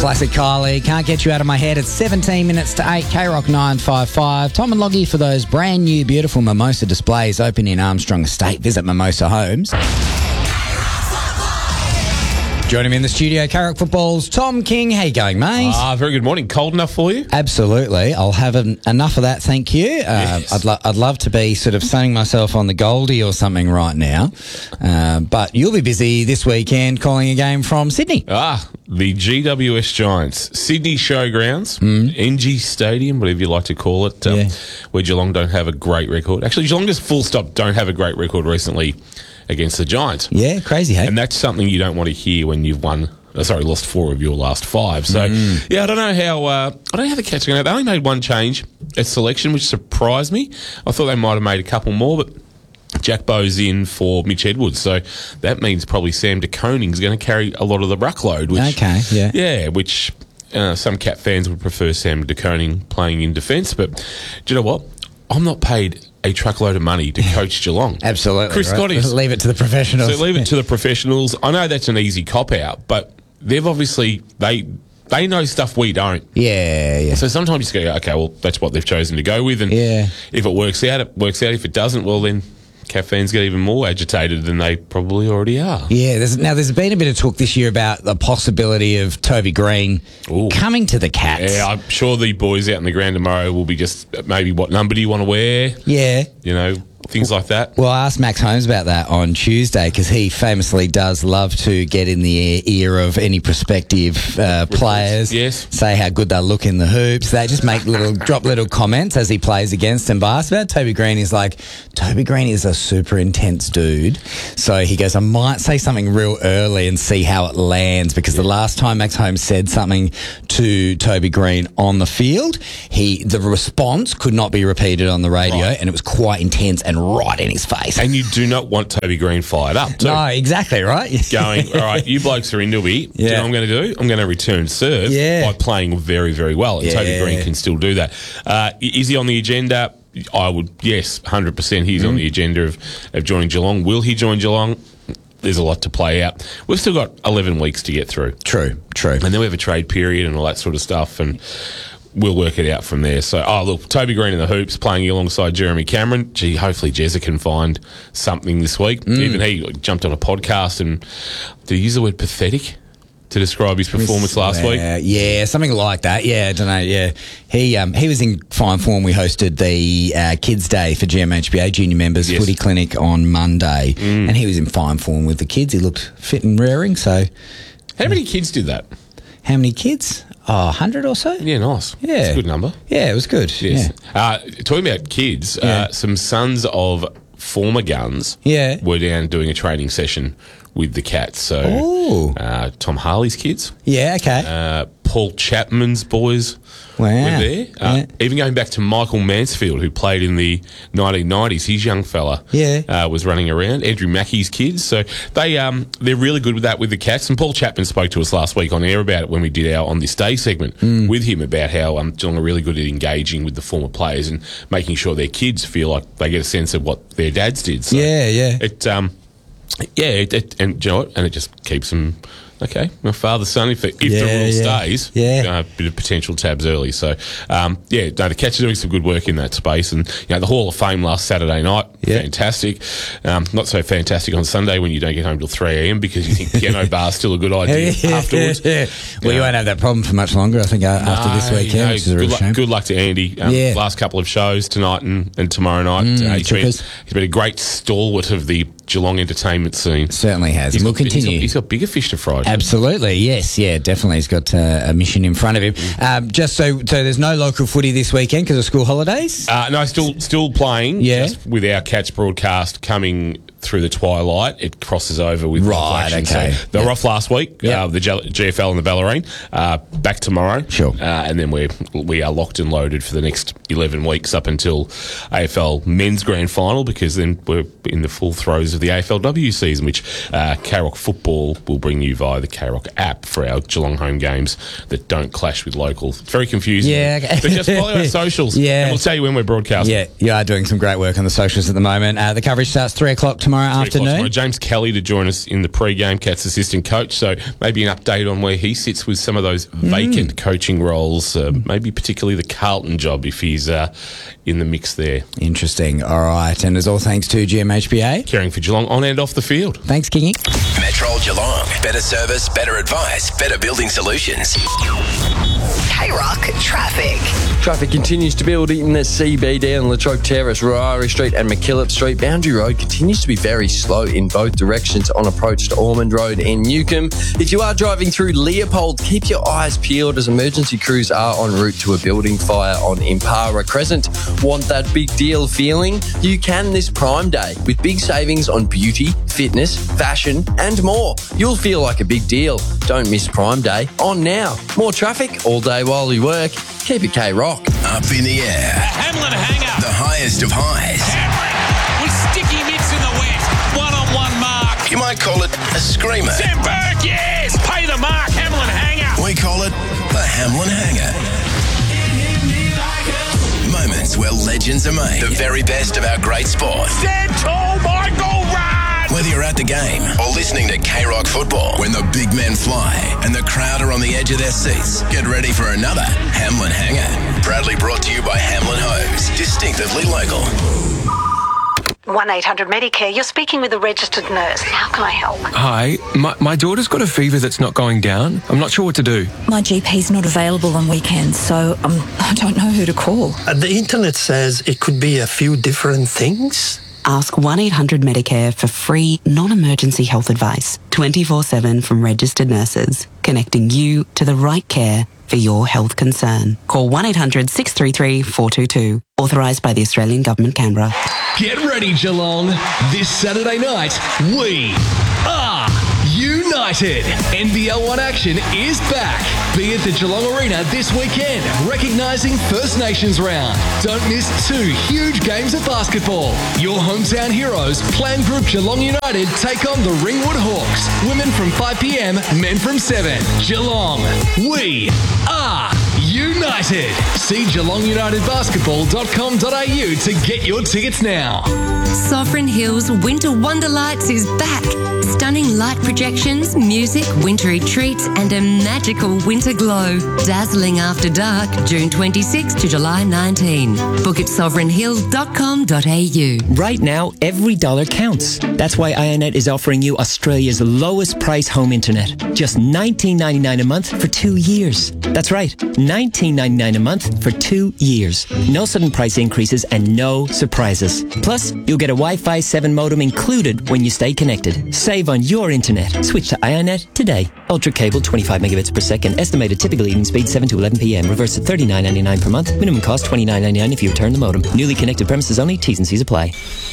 Classic Kylie, Can't Get You Out of My Head. It's 17 minutes to 8, K-Rock 955. Tom and Loggy for those brand new beautiful Mimosa displays open in Armstrong Estate. Visit Mimosa Homes. Joining me in the studio, K-Rock Football's Tom King. How you going, mate? Very good morning. Cold enough for you? Absolutely. I'll have enough of that, thank you. Yes. I'd love to be sort of sunning myself on the Goldie or something right now. But you'll be busy this weekend calling a game from Sydney. The GWS Giants. Sydney Showgrounds, NG Stadium, whatever you like to call it, where Geelong don't have a great record. Actually, Geelong just full stop don't have a great record recently against the Giants. Yeah, crazy, hey? And that's something you don't want to hear when you've lost 4 of your last 5. So, yeah, I don't know how the Cats are going to. They only made one change at selection, which surprised me. I thought they might have made a couple more, but Jack Bowe's in for Mitch Edwards. So that means probably Sam de Koning's going to carry a lot of the ruckload. Which some Cat fans would prefer Sam de Koning playing in defence. But do you know what? I'm not paid a truckload of money to coach Geelong. Absolutely. Chris Scott is. Leave it to the professionals. So leave it to the professionals. I know that's an easy cop-out, but they've obviously, they know stuff we don't. Yeah. So sometimes you just go, okay, well, that's what they've chosen to go with. And if it works out, it works out. If it doesn't, well, then Cat fans get even more agitated than they probably already are. Yeah, there's been a bit of talk this year about the possibility of Toby Green coming to the Cats. Yeah, I'm sure the boys out in the ground tomorrow will be just maybe what number do you want to wear? Yeah. You know, things like that. Well, I asked Max Holmes about that on Tuesday because he famously does love to get in the ear of any prospective players. Yes. Say how good they look in the hoops. They just drop little comments as he plays against them. But I asked about Toby Green. He's like, Toby Green is a super intense dude. So he goes, I might say something real early and see how it lands because the last time Max Holmes said something to Toby Green on the field, the response could not be repeated on the radio and it was quite intense and right in his face. And you do not want Toby Green fired up, too. No, exactly, right? Going, all right, you blokes are into me. Do you know what I'm going to do? I'm going to return serve by playing very, very well. And Toby Green can still do that. Is he on the agenda? I would, yes, 100% he's on the agenda of joining Geelong. Will he join Geelong? There's a lot to play out. We've still got 11 weeks to get through. True. And then we have a trade period and all that sort of stuff, and we'll work it out from there. So, look, Toby Green in the hoops playing alongside Jeremy Cameron. Gee, hopefully Jezza can find something this week. Even he jumped on a podcast and did he use the word pathetic to describe his performance last week? Yeah, something like that. Yeah, I don't know. Yeah, he was in fine form. We hosted the Kids Day for GMHBA junior members footy clinic on Monday, and he was in fine form with the kids. He looked fit and raring. So, how many kids did that? How many kids? 100 or so? Yeah, nice. Yeah. It's a good number. Yeah, it was good. Yes. Yeah. Talking about kids, some sons of former Guns were down doing a training session with the Cats. So Tom Harley's kids. Yeah, okay. Paul Chapman's boys were there. Even going back to Michael Mansfield, who played in the 1990s, his young fella was running around. Andrew Mackey's kids. So they're really good with that with the Cats. And Paul Chapman spoke to us last week on air about it when we did our On This Day segment with him about how Geelong are really good at engaging with the former players and making sure their kids feel like they get a sense of what their dads did. So and you know what? And it just keeps them. Okay, my father, son, if the rule stays, a bit of potential tabs early. So, the Cats are doing some good work in that space. And, the Hall of Fame last Saturday night, fantastic. Not so fantastic on Sunday when you don't get home till 3 a.m. because you think piano bar's still a good idea afterwards. Well, you won't have that problem for much longer, I think, after this weekend, which is a real shame. Good luck to Andy. Last couple of shows tonight and tomorrow night. He's been a great stalwart of the Geelong entertainment scene. Certainly has. We'll continue. He's got bigger fish to fry. Absolutely, yes, definitely. He's got a mission in front of him. Just so there's no local footy this weekend because of school holidays? No, still playing. Just with our Cats broadcast coming through the twilight, it crosses over with action. Okay. So they were off last week, the GFL and the Bellarine. Back tomorrow. Sure. And then we are locked and loaded for the next 11 weeks up until AFL Men's Grand Final, because then we're in the full throes of the AFLW season, which K-Rock Football will bring you via the K-Rock app for our Geelong home games that don't clash with local. It's very confusing. Yeah. Okay. But just follow our socials. Yeah. And we'll tell you when we're broadcasting. Yeah, you are doing some great work on the socials at the moment. The coverage starts 3 o'clock tomorrow tomorrow afternoon. Tomorrow. James Kelly to join us in the pre-game, Cats assistant coach. So maybe an update on where he sits with some of those vacant coaching roles, maybe particularly the Carlton job if he's in the mix there. Interesting. All right. And as all thanks to GMHBA. Caring for Geelong on and off the field. Thanks, Kingy. Metro Geelong. Better service, better advice, better building solutions. K-Rock Traffic. Traffic continues to build in the CBD on Latrobe Terrace, Ryrie Street and McKillop Street. Boundary Road continues to be very slow in both directions on approach to Ormond Road and Newcomb. If you are driving through Leopold, keep your eyes peeled as emergency crews are en route to a building fire on Impara Crescent. Want that big deal feeling? You can this Prime Day with big savings on beauty, fitness, fashion and more. You'll feel like a big deal. Don't miss Prime Day on now. More traffic all day while you work. Keep it K-Rock. Up in the air. Hamlin hanger. The highest of highs. Cameron with sticky mitts in the wet. One-on-one mark. You might call it a screamer. Sam Burke, yes! Pay the mark, Hamlin hanger. We call it the Hamlin hanger. Moments where legends are made. The very best of our great sport. Stand tall, Michael, run! Whether you're at the game or listening to K-Rock football, when the big men fly and the crowd are on the edge of their seats, get ready for another Hamlin hanger. Proudly brought to you by Hamlin Homes. Distinctively local. 1-800-MEDICARE. You're speaking with a registered nurse. How can I help? Hi, my daughter's got a fever that's not going down. I'm not sure what to do. My GP's not available on weekends, so I don't know who to call. The internet says it could be a few different things. Ask 1-800-MEDICARE for free, non-emergency health advice, 24/7 from registered nurses, connecting you to the right care for your health concern. Call 1-800-633-422. Authorised by the Australian Government, Canberra. Get ready, Geelong. This Saturday night, we are united. NBL One action is back. Be at the Geelong Arena this weekend, recognising First Nations round. Don't miss 2 huge games of basketball. Your hometown heroes, Plan Group Geelong United, take on the Ringwood Hawks. Women from 5 p.m, men from 7. Geelong, we are united. See GeelongUnitedBasketball.com.au to get your tickets now. Sovereign Hills Winter Wonderlights is back. Stunning light projections, music, wintry treats and a magical winter glow. Dazzling after dark, June 26 to July 19. Book at sovereignhill.com.au. Right now, every dollar counts. That's why Ionet is offering you Australia's lowest price home internet. Just $19.99 a month for 2 years. That's right, $19.99 a month for 2 years. No sudden price increases and no surprises. Plus, you'll get a Wi-Fi 7 modem included when you stay connected. Save on your internet. Switch to Ionet today. Ultra cable, 25 megabits per second. Estimated typical eating speed, 7 to 11 p.m. Reverse at $39.99 per month. Minimum cost, $29.99 if you return the modem. Newly connected premises only. T's and C's apply.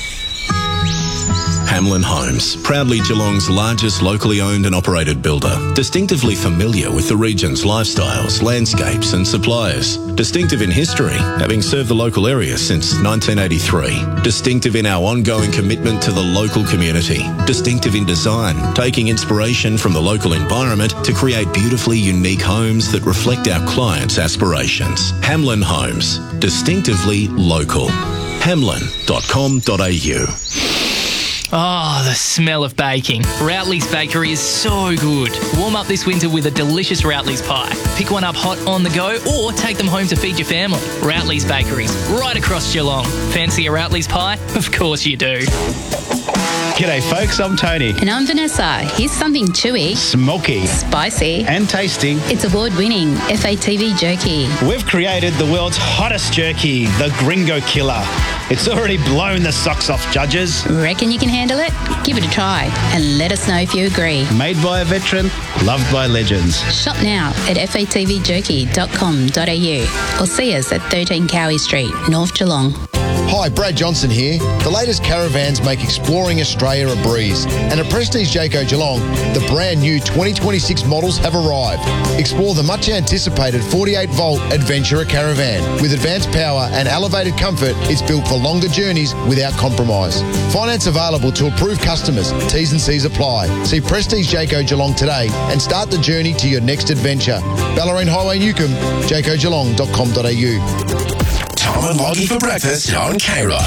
Hamlin Homes, proudly Geelong's largest locally owned and operated builder. Distinctively familiar with the region's lifestyles, landscapes and suppliers. Distinctive in history, having served the local area since 1983. Distinctive in our ongoing commitment to the local community. Distinctive in design, taking inspiration from the local environment to create beautifully unique homes that reflect our clients' aspirations. Hamlin Homes, distinctively local. hamlin.com.au. Oh, the smell of baking. Routley's Bakery is so good. Warm up this winter with a delicious Routley's pie. Pick one up hot on the go or take them home to feed your family. Routley's Bakeries, right across Geelong. Fancy a Routley's pie? Of course you do. G'day folks, I'm Tony. And I'm Vanessa. Here's something chewy, smoky, spicy and tasty. It's award-winning FATV jerky. We've created the world's hottest jerky, the Gringo Killer. It's already blown the socks off judges. Reckon you can handle it? Give it a try and let us know if you agree. Made by a veteran, loved by legends. Shop now at fatvjerky.com.au or see us at 13 Cowie Street, North Geelong. Hi, Brad Johnson here. The latest caravans make exploring Australia a breeze. And at Prestige Jayco Geelong, the brand new 2026 models have arrived. Explore the much anticipated 48-volt Adventurer Caravan. With advanced power and elevated comfort, it's built for longer journeys without compromise. Finance available to approved customers. T's and C's apply. See Prestige Jayco Geelong today and start the journey to your next adventure. Ballerine Highway, Newcomb, jaycogeelong.com.au. Tom and Loggy for breakfast on K-Rock.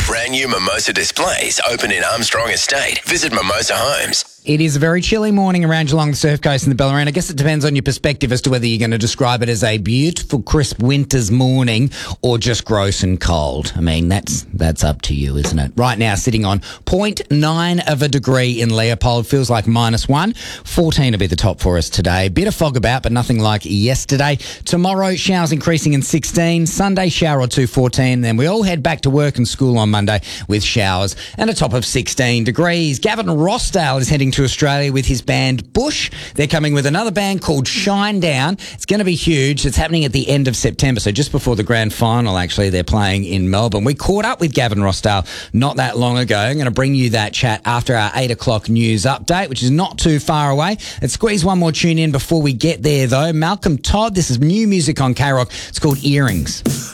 Brand new Mimosa displays open in Armstrong Estate. Visit Mimosa Homes. It is a very chilly morning around Geelong, the Surf Coast and the Bellarine. I guess it depends on your perspective as to whether you're going to describe it as a beautiful, crisp winter's morning or just gross and cold. I mean, that's up to you, isn't it? Right now, sitting on 0.9 of a degree in Leopold. Feels like -1. 14 will be the top for us today. Bit of fog about, but nothing like yesterday. Tomorrow, showers increasing in 16. Sunday, shower or two, 14. Then we all head back to work and school on Monday with showers and a top of 16 degrees. Gavin Rossdale is heading to Australia with his band Bush. They're coming with another band called Shinedown. It's going to be huge. It's happening at the end of September, so just before the grand final, actually. They're playing in Melbourne. We caught up with Gavin Rossdale not that long ago. I'm going to bring you that chat after our 8 o'clock news update, which is not too far away. Let's squeeze one more tune in before we get there, though. Malcolm Todd, this is new music on K-Rock. It's called Earrings.